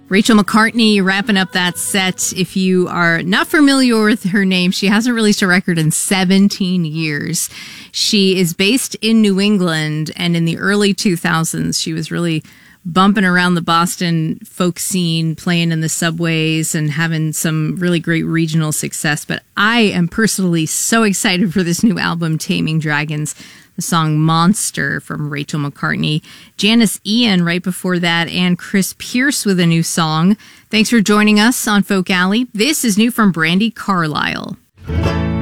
Rachel McCartney wrapping up that set. If you are not familiar with her name, she hasn't released a record in 17 years. She is based in New England, and in the early 2000s, she was really bumping around the Boston folk scene, playing in the subways and having some really great regional success. But I am personally so excited for this new album, Taming Dragons. The song Monster from Rachel McCartney. Janice Ian right before that, and Chris Pierce with a new song. Thanks for joining us on Folk Alley. This is new from Brandi Carlile.